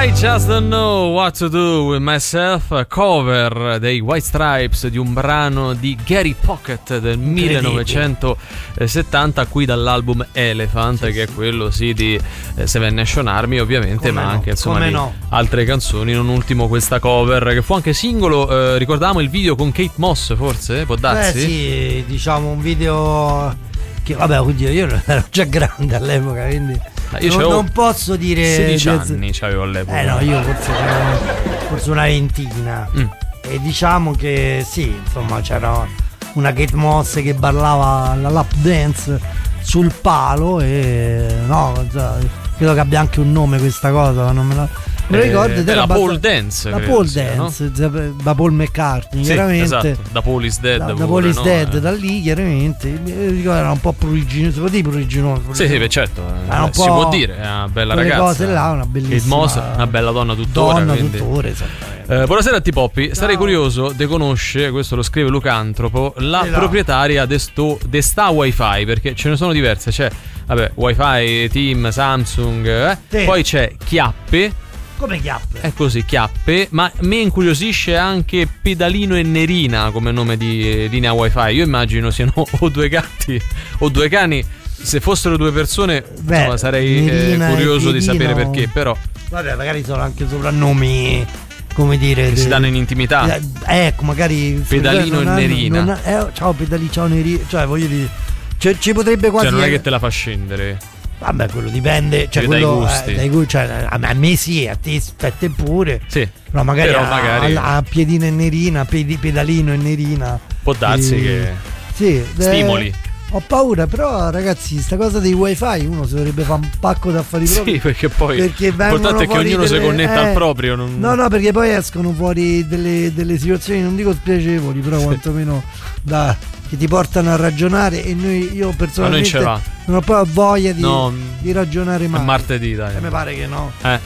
I Just Don't Know What to Do With Myself, cover dei White Stripes di un brano di Gary Pocket del 1970, qui dall'album Elephant, che è quello di Seven Nation Army ovviamente, ma anche insomma di altre canzoni, non ultimo questa cover che fu anche singolo. Ricordiamo il video con Kate Moss, forse? Può darsi? Sì, diciamo un video che vabbè, oddio, io ero già grande all'epoca, quindi non posso dire 16 anni c'avevo all'epoca. No, io forse una ventina. E diciamo che sì, insomma, c'era una Kate Moss che ballava la lap dance sul palo e credo che abbia anche un nome questa cosa, non me la ricordo. La pole dance. La pole dance, no? Da Paul McCartney, sì, chiaramente. Esatto, da Paul is Dead. Da Paul is Dead, da lì chiaramente. Era un po' pruriginoso, si può dire pruriginoso? Sì, certo. Si può dire, è una bella ragazza. Cose là, una bellissima. Kate Moss, una bella donna tuttora. Buonasera a T-Poppy. Sarei curioso di conoscere, questo lo scrive Lucantropo, la proprietaria de sta Wi-Fi, perché ce ne sono diverse. C'è Wi-Fi Team, Samsung, poi c'è Chiappe. Come Chiappe? È così, Chiappe, ma me incuriosisce anche Pedalino e Nerina come nome di linea Wi-Fi. Io immagino siano o due gatti o due cani. Se fossero due persone, insomma, sarei curioso di sapere perché, però. Vabbè, magari sono anche soprannomi, come dire, che si danno in intimità. Ecco, magari Pedalino e Nerina. Ciao Pedalino, ciao Nerina. Cioè, voglio dire, ci potrebbe quasi. Cioè, non è che te la fa scendere. Vabbè, quello dipende, cioè dai gusti. Cioè, a me sì, a te pure. Sì. No, magari a Piedino e Nerina, Pedalino e Nerina. Può darsi che stimoli. Ho paura, però ragazzi, sta cosa dei wifi uno si dovrebbe fare un pacco d'affari propri. Sì, perché poi l'importante è che ognuno si connetta al proprio. No, perché poi escono fuori delle situazioni, non dico spiacevoli, però quantomeno che ti portano a ragionare, e io personalmente non ho proprio voglia di ragionare mai. È martedì, dai. Mi pare che no.